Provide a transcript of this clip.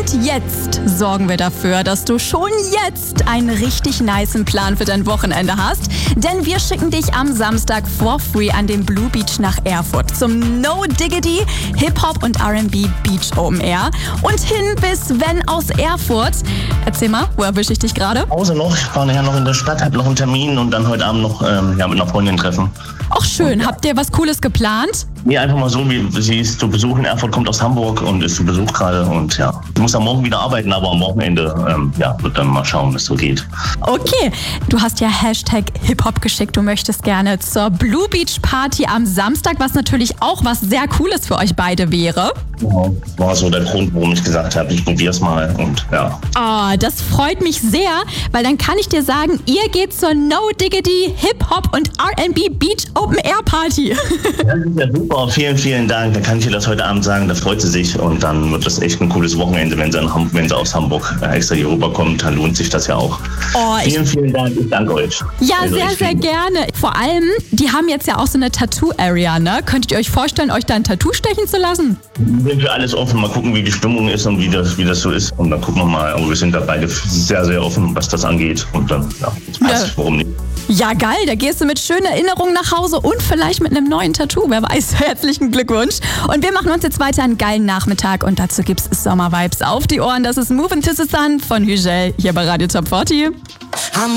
Und jetzt sorgen wir dafür, dass du schon jetzt einen richtig nicen Plan für dein Wochenende hast. Denn wir schicken dich am Samstag for free an den Blue Beach nach Erfurt zum No Diggity Hip-Hop und R&B Beach Open Air. Und hin bis Wenn aus Erfurt. Erzähl mal, wo erwische ich dich gerade? Pause noch, ich war nachher noch in der Stadt, hab noch einen Termin und dann heute Abend noch mit einer Freundin treffen. Ach schön, habt ihr was Cooles geplant? Nee, einfach mal so, wie sie ist zu Besuch in Erfurt, kommt aus Hamburg und ist zu Besuch gerade und ja. Ich muss am Morgen wieder arbeiten, aber am Wochenende, wird dann mal schauen, was so geht. Okay, du hast ja Hashtag Hip-Hop geschickt, du möchtest gerne zur Blue Beach Party am Samstag, was natürlich auch was sehr Cooles für euch beide wäre. Ja, war so der Grund, warum ich gesagt habe, ich probier's mal und ja. Oh, das freut mich sehr, weil dann kann ich dir sagen, ihr geht zur No Diggity Hip-Hop und R&B Beach Open Air Party. Ja, das ist ja super, vielen, vielen Dank. Dann kann ich dir das heute Abend sagen, da freut sie sich und dann wird das echt ein cooles Wochenende, wenn sie aus Hamburg extra hier rüberkommt, dann lohnt sich das ja auch. Oh, vielen, vielen Dank, ich danke euch. Ja, sehr, sehr gerne. Vor allem, die haben jetzt ja auch so eine Tattoo-Area, ne? Könntet ihr euch vorstellen, euch da ein Tattoo stechen zu lassen? Wir sind für alles offen, mal gucken, wie die Stimmung ist und wie das so ist und dann gucken wir mal, aber wir sind da beide sehr, sehr offen, was das angeht und dann, warum nicht. Ja, geil, da gehst du mit schönen Erinnerungen nach Hause und vielleicht mit einem neuen Tattoo, wer weiß. Herzlichen Glückwunsch. Und wir machen uns jetzt weiter einen geilen Nachmittag und dazu gibt's Sommer-Vibes auf die Ohren. Das ist Move Into the Sun von Hügel hier bei Radio Top 40.